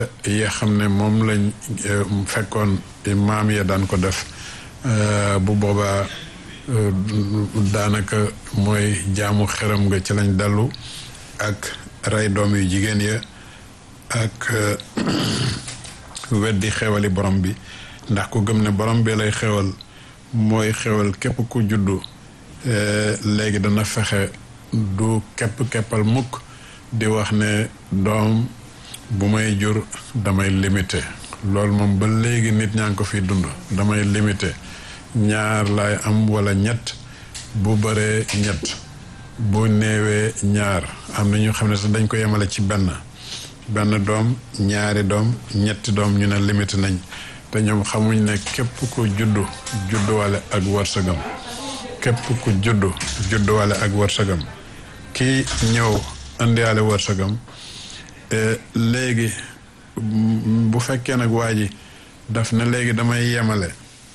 yi xam ne moom lañ fekkoon maam ya daan ko def bu boobaa daanaka mooy jaamu xeram nga ci lañ dallu ak rey doom yu jigéen ya ak weddi xewali borom bi ndax ku gëm ne borom bi lay xewal mooy xewal képp ku juddu léegi dana fexe du keppal mukk di wax ne doom bu may jur damay limité loolu moom ba léegi nit ñaa ngi ko fi dund damay limité ñaar laay am wala ñett bu bëree ñett bu néewee ñaar am na ñu xam ne sax dañ ko yemale ci benn doom ñaari doom ñetti doom ñu ne limité nañ te ñoom xamuñ ne képp ku judduwale ak wërsëgam képp ku judduwale ak wërsëgam kii ñëw indiwaale wërsëgam léegi bu fekkee nag waa ji daf ne léegi damay yemale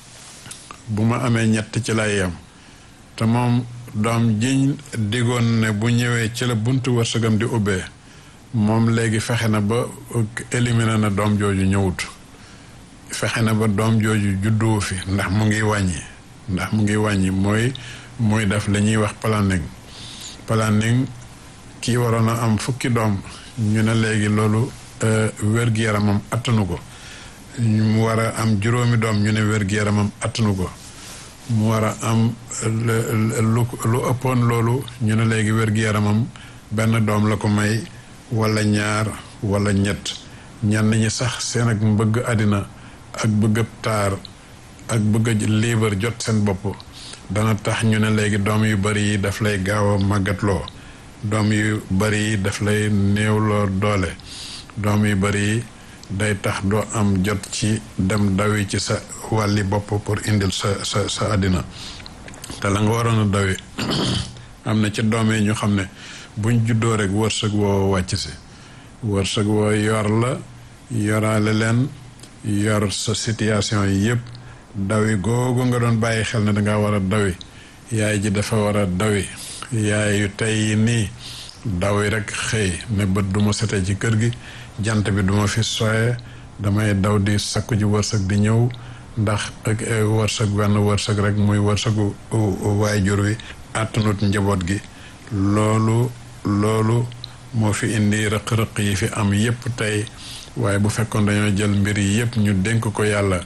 bu ma amee ñett ci lay yem te moom doom jiñ digoon ne bu ñëwee ci la buntu wërsëgam di ubbee moom léegi fexe na ba éliminer na doom jooju ñëwut fexe na ba doom jooju judduwu fi ndax mu ngi wàññi mooy def la ñuy wax planning kii waroon a am fukki doom ñu ne léegi loolu wér-gu-yaramam attanu ko mu war a am juróomi doom ñu ne wér-gu-yaramam attanu ko mu war a am lu ëppoon loolu ñu ne léegi wér-gu-yaramam benn doom la ko may wala ñaar wala ñett ñenn ñi sax seen ak bëgg àddina ak bëgg taar ak bëgg liibar jot seen bopp dana tax ñu ne léegi doom yu bari yi daf lay gaaw a màggatloo doom yu bari yi daf lay néewloo doole doom yu bari yi day tax doo am jot ci dem dawi ci sa wàlli bopp pour indil sa àddina te la nga waroon a dawi am na ci doom yi ñu xam ne buñ juddoo rek wërsëg woo wàcc si wërsëg woo yor la yoraale leen yor sa situation yi yëpp dawi googu nga doon bàyyi xel ne danga war a dawi yaay ji dafa war a dawi yaay yu tey nii dawi rek xëy ne bët duma sete ci kër gi jant bi duma fi soye damay daw di sakku ji wërsëg di ñëw ndax ak wërsëg benn wërsëg rek muy wërsëgu waajur wi àttanut njaboot gi loolu moo fi indi rëq-rëq yi fi am yépp tey waaye bu fekkoon dañoo jël mbir yi yépp ñu dénk ko yàlla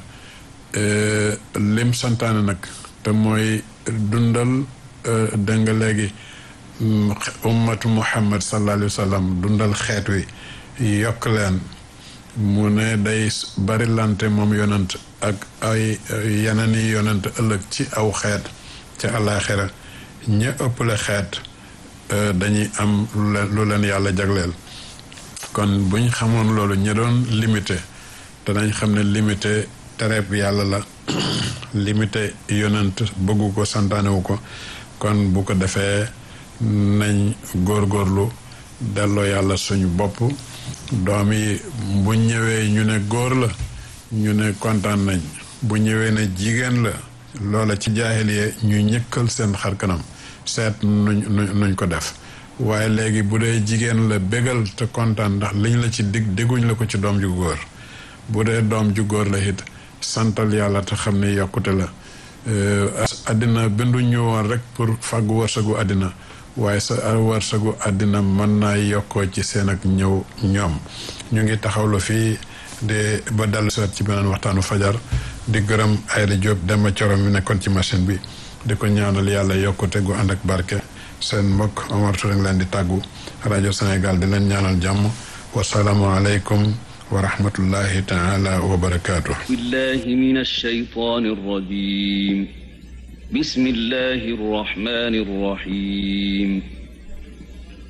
lim santaane nag te mooy dundal dégg nga léegi ummatu muhammad sallallahu alayhi wa sallam dundal xeet wi yokk leen mu ne day bari lante moom yonent ak ay yeneen yi yonent ëllëg ci aw xeet ca àllaaxira ña ëpple xeet dañuy am lu leen yàlla jagleel kon buñ xamoon loolu ña doon limité te dañ xam ne limité tereeb yàlla la limité yonent bëggu ko santaanewu ko kon bu ko defee nañ góorgóorlu delloo yàlla suñu bopp doom yi bu ñëwee ñu ne góor la ñu ne kontaan nañ bu ñëwee ne jigéen la loola ci jaahiliya ñu ñëkkal seen xar kanam seet nuñ ko def waaye léegi bu dee jigéen la bégal te kontaan ndax liñ la ci digguñ la ko ci doom ju góor bu dee doom ju góor la it santal yàlla te xam ne yokkute la àddina bindu ñu woon rek pour fàggu wërsëgu àddina waaye sa wërsëgu àddina mën naa yokkoo ci seen ak ñëw ñoom ñu ngi taxawlu fii de ba dellu seet ci beneen waxtaanu fajar di gërëm Aïda Diop Demba Thioro mi nekkoon ci machine bi di ko ñaanal yàlla yokkute gu ànd ak barke seen mbokk Omar Touré leen di tàggu rajo Sénégal di leen ñaanal jàmm wasalaamu aleykum wa rahmatullahi taala wa barakaatuh. billahi minash shaytaanir rajiim. bismillahir rahmaanir rahiim.